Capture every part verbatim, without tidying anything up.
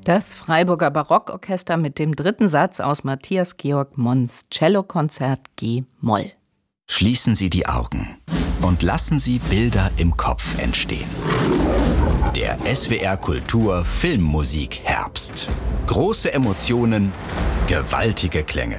Das Freiburger Barockorchester mit dem dritten Satz aus Matthias Georg Monds Cellokonzert G-Moll. Schließen Sie die Augen und lassen Sie Bilder im Kopf entstehen. Der S W R Kultur Filmmusik Herbst. Große Emotionen, gewaltige Klänge.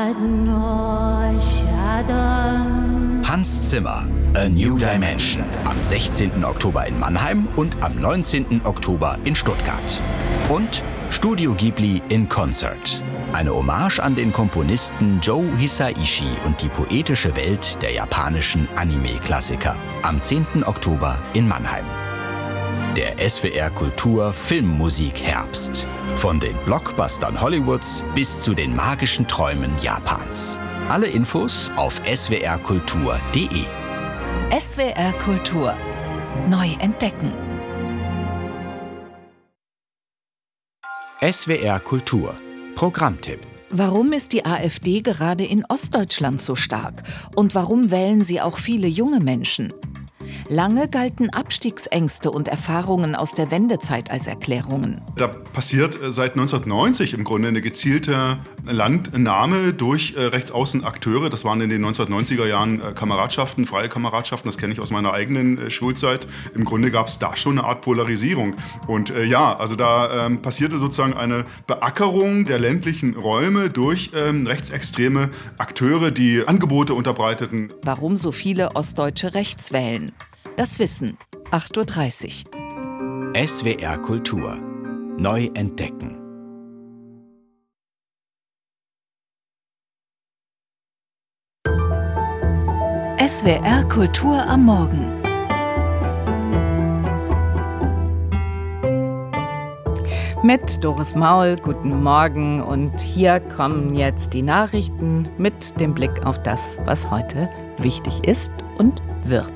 Hans Zimmer, A New Dimension. Am sechzehnten Oktober in Mannheim und am neunzehnten Oktober in Stuttgart. Und Studio Ghibli in Concert. Eine Hommage an den Komponisten Joe Hisaishi und die poetische Welt der japanischen Anime-Klassiker. Am zehnten Oktober in Mannheim. Der S W R Kultur Filmmusik Herbst. Von den Blockbustern Hollywoods bis zu den magischen Träumen Japans. Alle Infos auf s w r kultur punkt d e. S W R Kultur. Neu entdecken. S W R Kultur. Programmtipp. Warum ist die AfD gerade in Ostdeutschland so stark? Und warum wählen sie auch viele junge Menschen? Lange galten Abstiegsängste und Erfahrungen aus der Wendezeit als Erklärungen. Da passiert seit neunzehnhundertneunzig im Grunde eine gezielte Landnahme durch Rechtsaußenakteure. Das waren in den neunzehnhundertneunziger Jahren Kameradschaften, freie Kameradschaften. Das kenne ich aus meiner eigenen Schulzeit. Im Grunde gab es da schon eine Art Polarisierung. Und äh, ja, also da ähm, passierte sozusagen eine Beackerung der ländlichen Räume durch ähm, rechtsextreme Akteure, die Angebote unterbreiteten. Warum so viele Ostdeutsche rechts wählen? Das Wissen, acht Uhr dreißig. S W R Kultur. Neu entdecken. S W R Kultur am Morgen. Mit Doris Maul, guten Morgen. Und hier kommen jetzt die Nachrichten mit dem Blick auf das, was heute wichtig ist und wird.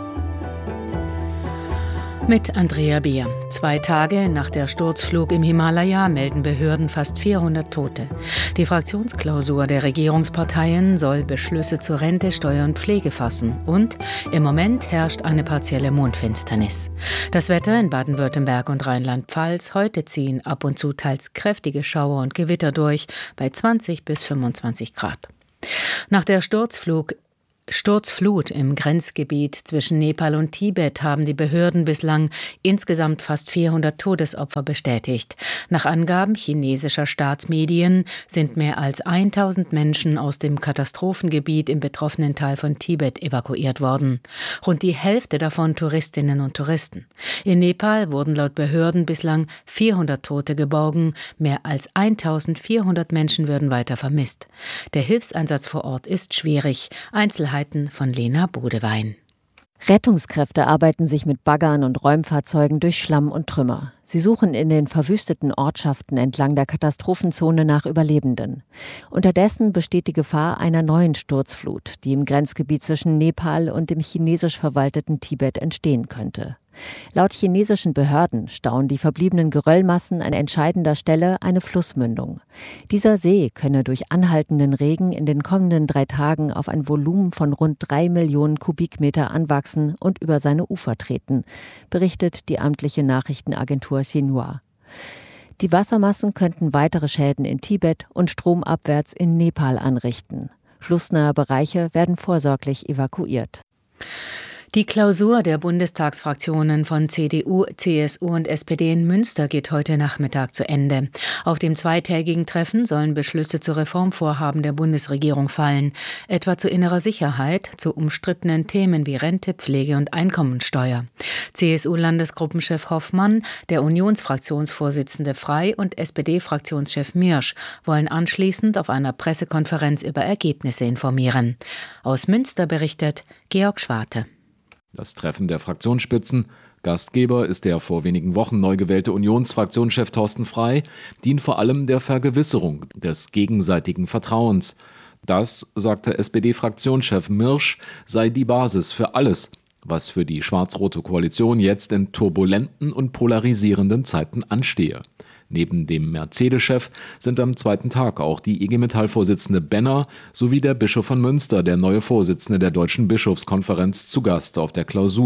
Mit Andrea Beer. Zwei Tage nach der Sturzflug im Himalaya melden Behörden fast vierhundert Tote. Die Fraktionsklausur der Regierungsparteien soll Beschlüsse zur Rente, Steuer und Pflege fassen. Und im Moment herrscht eine partielle Mondfinsternis. Das Wetter in Baden-Württemberg und Rheinland-Pfalz. Heute ziehen ab und zu teils kräftige Schauer und Gewitter durch, bei zwanzig bis fünfundzwanzig Grad. Nach der Sturzflug Sturzflut im Grenzgebiet zwischen Nepal und Tibet haben die Behörden bislang insgesamt fast vierhundert Todesopfer bestätigt. Nach Angaben chinesischer Staatsmedien sind mehr als tausend Menschen aus dem Katastrophengebiet im betroffenen Teil von Tibet evakuiert worden. Rund die Hälfte davon Touristinnen und Touristen. In Nepal wurden laut Behörden bislang vierhundert Tote geborgen. Mehr als eintausendvierhundert Menschen würden weiter vermisst. Der Hilfseinsatz vor Ort ist schwierig. Einzelheiten von Lena Bodewein. Rettungskräfte arbeiten sich mit Baggern und Räumfahrzeugen durch Schlamm und Trümmer. Sie suchen in den verwüsteten Ortschaften entlang der Katastrophenzone nach Überlebenden. Unterdessen besteht die Gefahr einer neuen Sturzflut, die im Grenzgebiet zwischen Nepal und dem chinesisch verwalteten Tibet entstehen könnte. Laut chinesischen Behörden stauen die verbliebenen Geröllmassen an entscheidender Stelle eine Flussmündung. Dieser See könne durch anhaltenden Regen in den kommenden drei Tagen auf ein Volumen von rund drei Millionen Kubikmeter anwachsen und über seine Ufer treten, berichtet die amtliche Nachrichtenagentur Xinhua. Die Wassermassen könnten weitere Schäden in Tibet und stromabwärts in Nepal anrichten. Flussnahe Bereiche werden vorsorglich evakuiert. Die Klausur der Bundestagsfraktionen von C D U, C S U und S P D in Münster geht heute Nachmittag zu Ende. Auf dem zweitägigen Treffen sollen Beschlüsse zu Reformvorhaben der Bundesregierung fallen, etwa zu innerer Sicherheit, zu umstrittenen Themen wie Rente, Pflege und Einkommensteuer. C S U-Landesgruppenchef Hoffmann, der Unionsfraktionsvorsitzende Frey und S P D-Fraktionschef Miersch wollen anschließend auf einer Pressekonferenz über Ergebnisse informieren. Aus Münster berichtet Georg Schwarte. Das Treffen der Fraktionsspitzen, Gastgeber ist der vor wenigen Wochen neu gewählte Unionsfraktionschef Thorsten Frey, dient vor allem der Vergewisserung des gegenseitigen Vertrauens. Das, sagte S P D-Fraktionschef Miersch, sei die Basis für alles, was für die schwarz-rote Koalition jetzt in turbulenten und polarisierenden Zeiten anstehe. Neben dem Mercedes-Chef sind am zweiten Tag auch die I G Metall-Vorsitzende Benner sowie der Bischof von Münster, der neue Vorsitzende der Deutschen Bischofskonferenz, zu Gast auf der Klausur.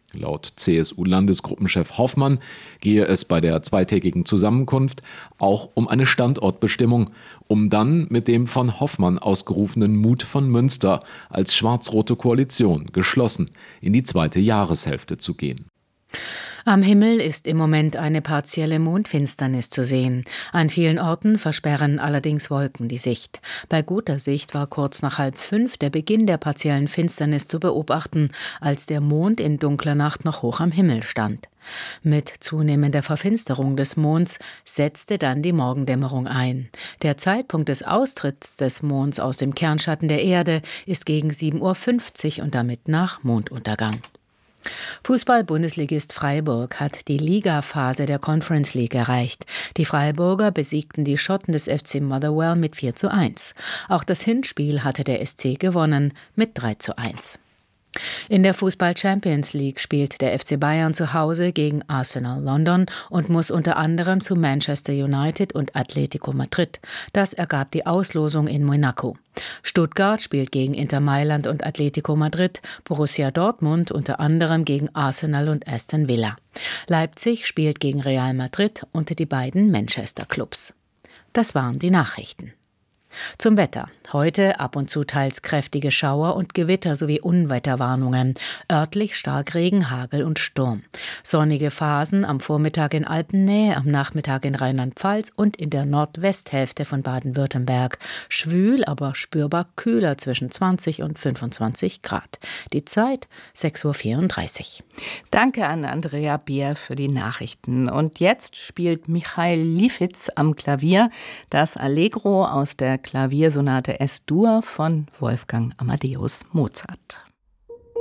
Laut C S U-Landesgruppenchef Hoffmann gehe es bei der zweitägigen Zusammenkunft auch um eine Standortbestimmung, um dann mit dem von Hoffmann ausgerufenen Mut von Münster als schwarz-rote Koalition geschlossen in die zweite Jahreshälfte zu gehen. Am Himmel ist im Moment eine partielle Mondfinsternis zu sehen. An vielen Orten versperren allerdings Wolken die Sicht. Bei guter Sicht war kurz nach halb fünf der Beginn der partiellen Finsternis zu beobachten, als der Mond in dunkler Nacht noch hoch am Himmel stand. Mit zunehmender Verfinsterung des Monds setzte dann die Morgendämmerung ein. Der Zeitpunkt des Austritts des Monds aus dem Kernschatten der Erde ist gegen sieben Uhr fünfzig und damit nach Monduntergang. Fußball-Bundesligist Freiburg hat die Ligaphase der Conference League erreicht. Die Freiburger besiegten die Schotten des F C Motherwell mit vier zu eins. Auch das Hinspiel hatte der S C gewonnen mit drei zu eins. In der Fußball-Champions League spielt der F C Bayern zu Hause gegen Arsenal London und muss unter anderem zu Manchester United und Atletico Madrid. Das ergab die Auslosung in Monaco. Stuttgart spielt gegen Inter Mailand und Atletico Madrid, Borussia Dortmund unter anderem gegen Arsenal und Aston Villa. Leipzig spielt gegen Real Madrid und die beiden Manchester-Clubs. Das waren die Nachrichten. Zum Wetter. Heute ab und zu teils kräftige Schauer und Gewitter sowie Unwetterwarnungen. Örtlich Starkregen, Hagel und Sturm. Sonnige Phasen am Vormittag in Alpennähe, am Nachmittag in Rheinland-Pfalz und in der Nordwesthälfte von Baden-Württemberg. Schwül, aber spürbar kühler zwischen zwanzig und fünfundzwanzig Grad. Die Zeit sechs Uhr vierunddreißig. Danke an Andrea Beer für die Nachrichten. Und jetzt spielt Michael Lifitz am Klavier das Allegro aus der Klaviersonate S-Dur von Wolfgang Amadeus Mozart.